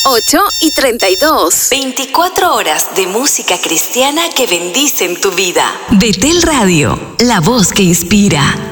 8:32. 24 horas de música cristiana que bendicen tu vida. Betel Radio, la voz que inspira.